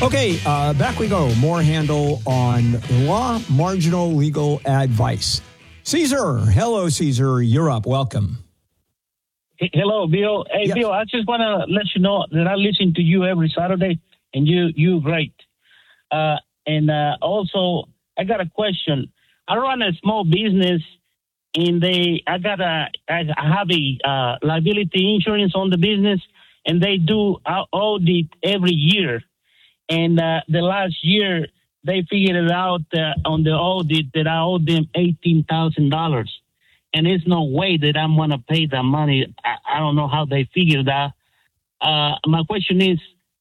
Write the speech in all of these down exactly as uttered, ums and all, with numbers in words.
Okay, uh, back we go. More handle on law, marginal legal advice. Caesar, hello, Caesar. You're up. Welcome. Hello, Bill. Hey, Yes. Bill, I just want to let you know that I listen to you every Saturday, and you you great. Uh, and uh, also, I got a question. I run a small business, and they I got a I have a uh, liability insurance on the business, and they do uh, audit every year. And uh, the last year, they figured it out uh, on the audit that I owed them eighteen thousand dollars. And there's no way that I'm going to pay that money. I, I don't know how they figured that. Uh, my question is,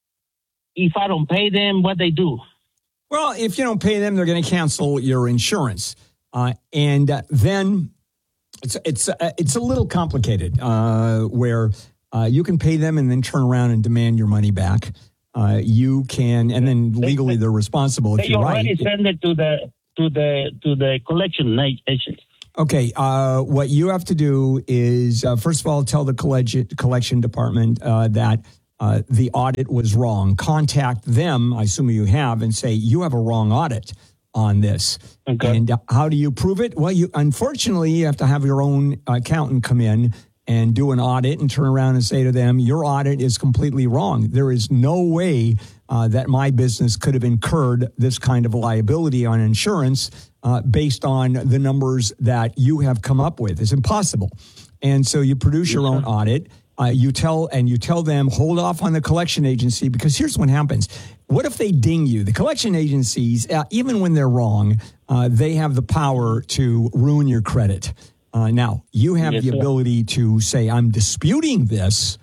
if I don't pay them, what they do? Well, if you don't pay them, they're going to cancel your insurance. Uh, and uh, then it's it's uh, it's a little complicated uh, where uh, you can pay them and then turn around and demand your money back. Uh, you can, and then legally they're responsible if They you're already right. send it to the to the to the collection agent. Okay, uh, what you have to do is, uh, first of all, tell the collection, collection department uh, that uh, the audit was wrong. Contact them, I assume you have, and say, you have a wrong audit on this. Okay. And uh, how do you prove it? Well, you unfortunately, you have to have your own accountant come in and do an audit and turn around and say to them, your audit is completely wrong. There is no way uh, that my business could have incurred this kind of liability on insurance uh, based on the numbers that you have come up with. It's impossible. And so you produce your own audit. Uh, you tell and you tell them, hold off on the collection agency, because here's what happens. What if they ding you? The collection agencies, uh, even when they're wrong, uh, they have the power to ruin your credit. Uh, now, you have Yes, the sir. ability to say, I'm disputing this.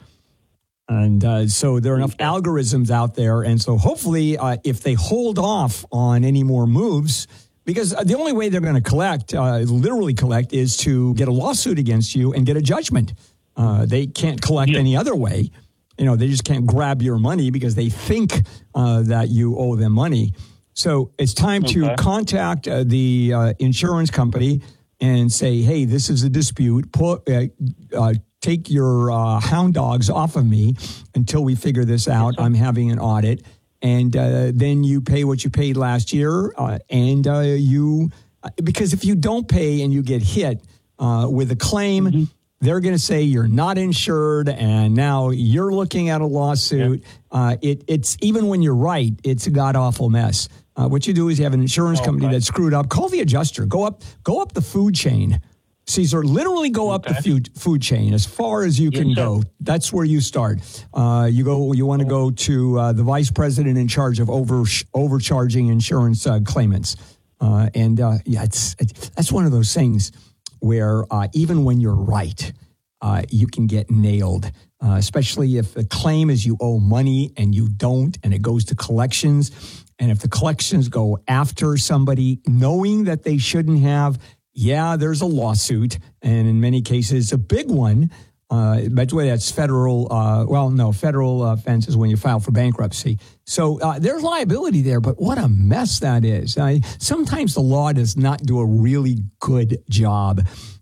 And uh, so there are enough algorithms out there. And so hopefully, uh, if they hold off on any more moves, because the only way they're going to collect, uh, literally collect, is to get a lawsuit against you and get a judgment. Uh, they can't collect Yeah. any other way. You know, they just can't grab your money because they think uh, that you owe them money. So it's time to Okay. contact uh, the uh, insurance company and say, hey, this is a dispute. Put, uh, uh, take your uh, hound dogs off of me until we figure this out. I'm having an audit. And uh, then you pay what you paid last year. Uh, and uh, you, because if you don't pay and you get hit uh, with a claim, mm-hmm. they're going to say you're not insured. And now you're looking at a lawsuit. Yeah. Uh, it, it's even when you're right, it's a god awful mess. Uh, what you do is you have an insurance company okay. that's screwed up. Call the adjuster. Go up, go up the food chain. Caesar, literally go up okay. the food food chain as far as you can yes, go. That's where you start. Uh, you go. You want to go to uh, the vice president in charge of over overcharging insurance uh, claimants. Uh, and uh, yeah, it's, it's that's one of those things where uh, even when you're right, uh, you can get nailed. Uh, especially if the claim is you owe money and you don't, and it goes to collections. And if the collections go after somebody knowing that they shouldn't have, yeah, there's a lawsuit. And in many cases, a big one. Uh, by the way, that's federal. Uh, well, no, federal offense is when you file for bankruptcy. So uh, there's liability there. But what a mess that is. Uh, sometimes the law does not do a really good job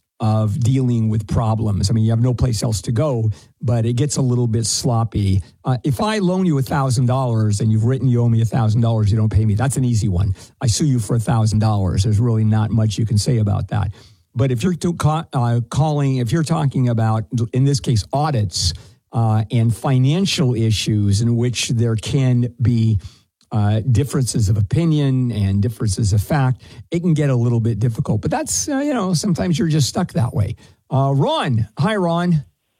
of dealing with problems. I mean, you have no place else to go, but it gets a little bit sloppy. Uh, if I loan you one thousand dollars and you've written you owe me one thousand dollars, you don't pay me, that's an easy one. I sue you for one thousand dollars. There's really not much you can say about that. But if you're to ca- uh, calling, if you're talking about, in this case, audits uh, and financial issues in which there can be Uh, differences of opinion and differences of fact, it can get a little bit difficult. But that's, uh, you know, sometimes you're just stuck that way. Uh, Ron. Hi, Ron.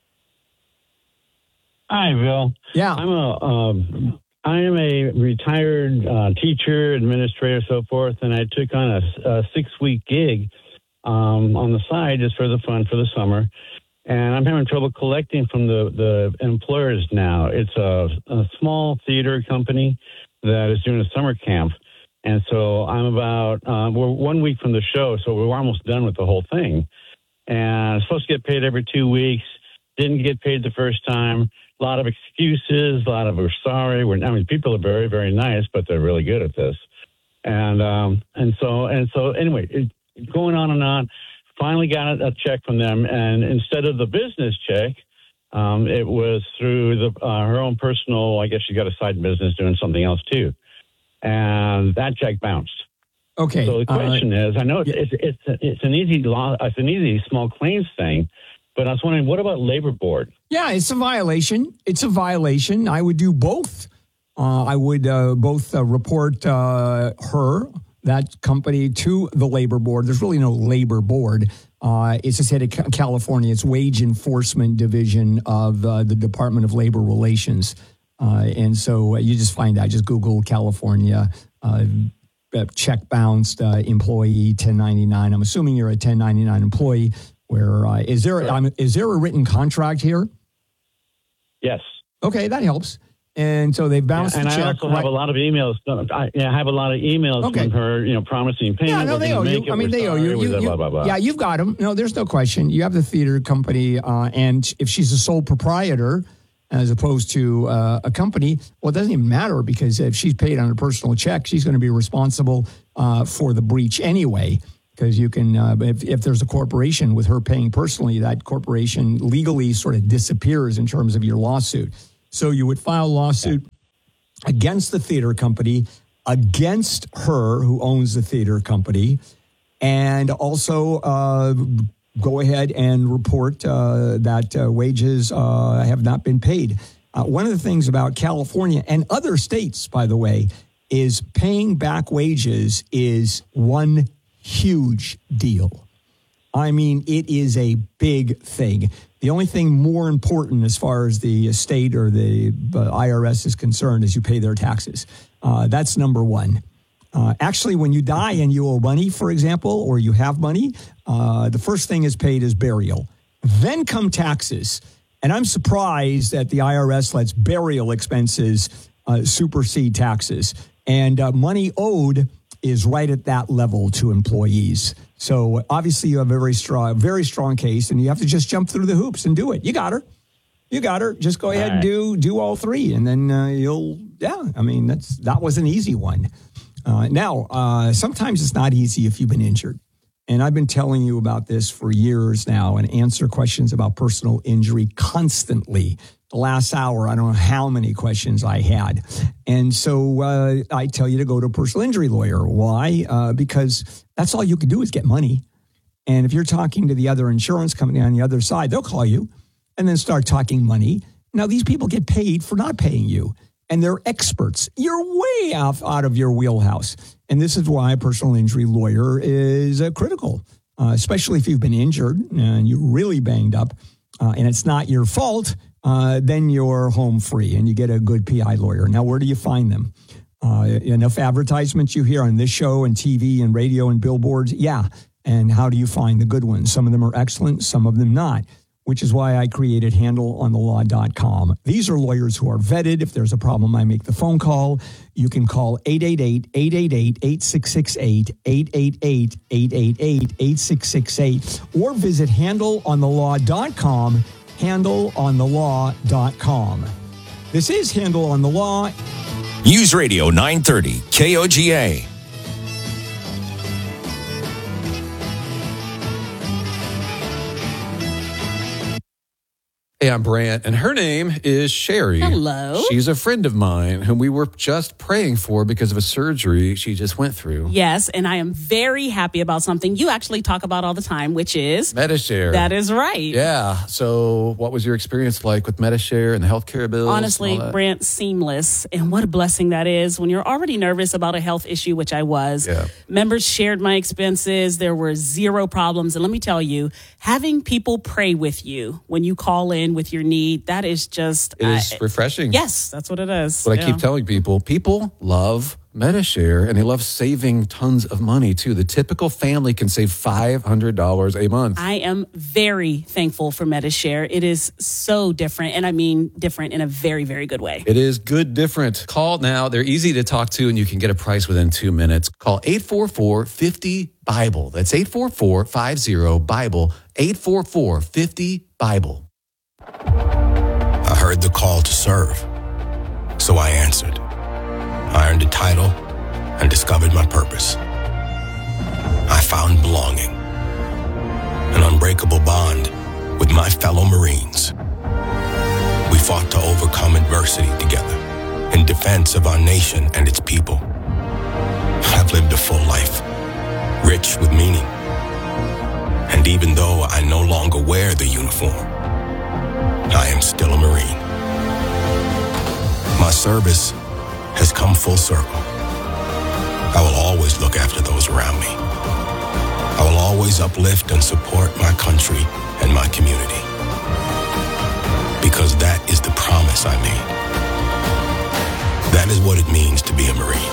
Hi, Bill. Yeah. I'm a, um, I am a retired uh, teacher, administrator, so forth, and I took on a, a six-week gig um, on the side just for the fun for the summer. And I'm having trouble collecting from the, the employers now. It's a, a small theater company that is doing a summer camp. And so I'm about, uh, we're one week from the show, so we're almost done with the whole thing. And I'm supposed to get paid every two weeks. Didn't get paid the first time. A lot of excuses, a lot of we're sorry. We're, I mean, people are very, very nice, but they're really good at this. And um, and so, and so anyway, it, going on and on, finally got a check from them. And instead of the business check, Um, it was through the, uh, her own personal, I guess she's got a side business doing something else too. And that check bounced. Okay. So the question uh, is, I know it's, yeah. it's, it's, it's an easy law, it's an easy small claims thing, but I was wondering, what about labor board? Yeah, it's a violation. It's a violation. I would do both. Uh, I would uh, both uh, report uh, her, that company, to the labor board. There's really no labor board. Uh, it's the state of California. It's Wage Enforcement Division of uh, the Department of Labor Relations. Uh, and so uh, you just find out, just Google California, uh, check bounced uh, employee ten ninety-nine. I'm assuming you're a ten ninety-nine employee. Where uh, is there? Um, is there a written contract here? Yes. Okay, that helps. And so they bounced yeah, and the check. I also right? have a lot of emails. I, yeah, I have a lot of emails Okay. from her, you know, promising payment. Yeah, no, they owe you. I mean, they owe you. you, you blah, blah, blah. Yeah, you've got them. No, there's no question. You have the theater company, uh, and if she's a sole proprietor as opposed to uh, a company, well, it doesn't even matter because if she's paid on a personal check, she's going to be responsible uh, for the breach anyway. Because you can, uh, if, if there's a corporation with her paying personally, that corporation legally sort of disappears in terms of your lawsuit. So you would file a lawsuit against the theater company, against her who owns the theater company, and also uh, go ahead and report uh, that uh, wages uh, have not been paid. Uh, one of the things about California and other states, by the way, is paying back wages is one huge deal. I mean, it is a big thing. The only thing more important as far as the state or the uh, I R S is concerned is you pay their taxes. Uh, that's number one. Uh, actually, when you die and you owe money, for example, or you have money, uh, the first thing is paid is burial. Then come taxes. And I'm surprised that the I R S lets burial expenses uh, supersede taxes. And uh, money owed is right at that level to employees. So obviously you have a very strong, very strong case, and you have to just jump through the hoops and do it. You got her. You got her. Just go ahead and do do all three, and then uh, you'll, yeah, I mean, that's that was an easy one. Uh, now, uh, sometimes it's not easy if you've been injured. And I've been telling you about this for years now and answer questions about personal injury constantly. The last hour, I don't know how many questions I had. And so uh, I tell you to go to a personal injury lawyer. Why? Uh, because that's all you can do is get money. And if you're talking to the other insurance company on the other side, they'll call you and then start talking money. Now, these people get paid for not paying you, and they're experts. You're way off out of your wheelhouse. And this is why a personal injury lawyer is uh, critical, uh, especially if you've been injured and you're really banged up uh, and it's not your fault. Uh, then you're home free and you get a good P I lawyer. Now, where do you find them? Uh, enough advertisements you hear on this show and T V and radio and billboards? Yeah. And how do you find the good ones? Some of them are excellent, some of them not, which is why I created handle on the law dot com. These are lawyers who are vetted. If there's a problem, I make the phone call. You can call eight eight eight, eight eight eight, eight six six eight, eight eight eight, eight eight eight, eight six six eight, or visit handle on the law dot com. handle on the law dot com. This is Handle on the Law. News Radio nine thirty, K O G A. Hey, I'm Brant, and her name is Sherry. Hello. She's a friend of mine whom we were just praying for because of a surgery she just went through. Yes, and I am very happy about something you actually talk about all the time, which is Medi-Share. That is right. Yeah. So what was your experience like with Medi-Share and the healthcare bills? Honestly, Brant, seamless. And what a blessing that is when you're already nervous about a health issue, which I was. Yeah. Members shared my expenses. There were zero problems. And let me tell you, having people pray with you when you call in with your need, that is just... It is uh, refreshing. Yes, that's what it is. What yeah. I keep telling people, people love Medi-Share, and they love saving tons of money, too. The typical family can save five hundred dollars a month. I am very thankful for Medi-Share. It is so different, and I mean different in a very, very good way. It is good different. Call now. They're easy to talk to, and you can get a price within two minutes. Call eight four four, five zero, BIBLE. That's eight four four, five zero, BIBLE. eight four four, five zero, BIBLE. I heard the call to serve, so I answered. I earned a title and discovered my purpose. I found belonging, an unbreakable bond with my fellow Marines. fought to overcome adversity together in defense of our nation and its people. I've lived a full life, rich with meaning. And even though I no longer wear the uniform, I am still a Marine. My service has come full circle. I will always look after those around me. I will always uplift and support my country and my community. Because that is the promise I made. That is what it means to be a Marine.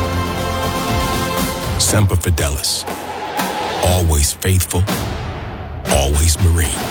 Semper Fidelis. Always faithful. Always Marine.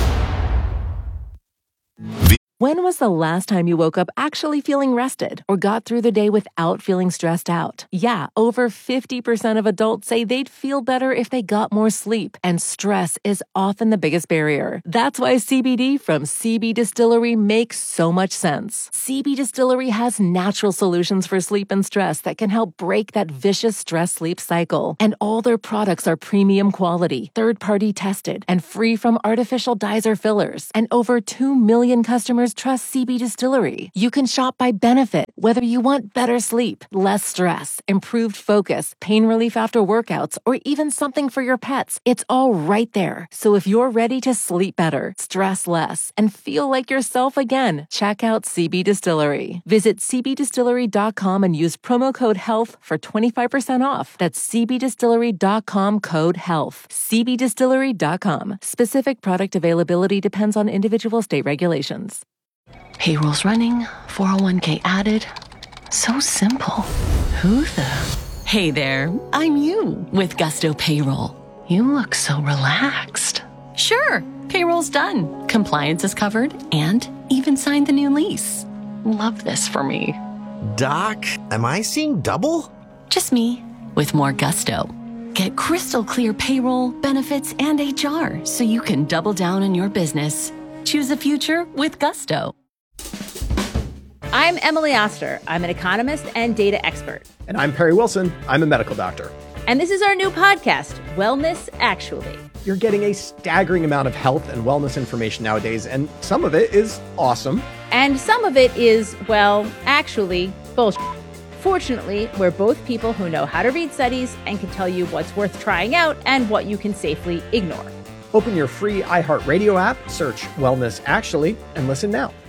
When was the last time you woke up actually feeling rested or got through the day without feeling stressed out? Yeah, over fifty percent of adults say they'd feel better if they got more sleep, and stress is often the biggest barrier. That's why C B D from C B Distillery makes so much sense. C B Distillery has natural solutions for sleep and stress that can help break that vicious stress-sleep cycle. And all their products are premium quality, third-party tested, and free from artificial dyes or fillers. And over two million customers trust C B Distillery. You can shop by benefit, whether you want better sleep, less stress, improved focus, pain relief after workouts, or even something for your pets. It's all right there. So if you're ready to sleep better, stress less, and feel like yourself again, check out C B Distillery. Visit c b distillery dot com and use promo code HEALTH for twenty-five percent off. That's c b distillery dot com code HEALTH. c b distillery dot com. Specific product availability depends on individual state regulations. Payroll's running, four oh one k added. So simple. Who the? Hey there, I'm you with Gusto Payroll. You look so relaxed. Sure, payroll's done. Compliance is covered and even signed the new lease. Love this for me. Doc, am I seeing double? Just me with more gusto. Get crystal clear payroll, benefits, and H R so you can double down on your business. Choose a future with Gusto. I'm Emily Oster. I'm an economist and data expert. And I'm Perry Wilson. I'm a medical doctor. And this is our new podcast, Wellness Actually. You're getting a staggering amount of health and wellness information nowadays, and some of it is awesome. And some of it is, well, actually, bullshit. Fortunately, we're both people who know how to read studies and can tell you what's worth trying out and what you can safely ignore. Open your free iHeartRadio app, search Wellness Actually, and listen now.